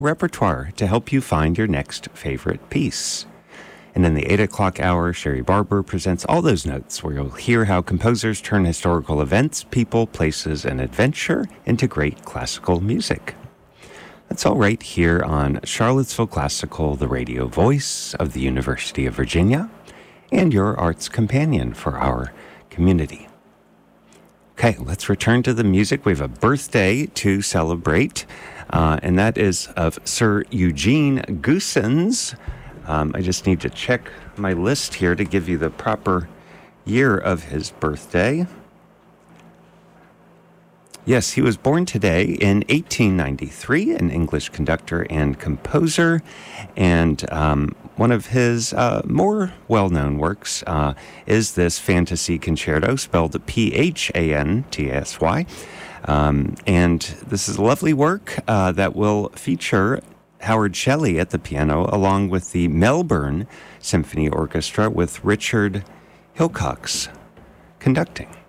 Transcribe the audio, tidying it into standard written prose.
repertoire to help you find your next favorite piece. And in the 8 o'clock hour, Sherry Barber presents All Those Notes, where you'll hear how composers turn historical events, people, places, and adventure into great classical music. That's all right here on Charlottesville Classical, the radio voice of the University of Virginia, and your arts companion for our community. Okay, let's return to the music. We have a birthday to celebrate, and that is of Sir Eugene Goossens. I just need to check my list here to give you the proper year of his birthday. Yes, he was born today in 1893, an English conductor and composer, and one of his more well-known works is this Fantasy Concerto, spelled Phantasy, and this is a lovely work that will feature Howard Shelley at the piano, along with the Melbourne Symphony Orchestra with Richard Hilcox conducting.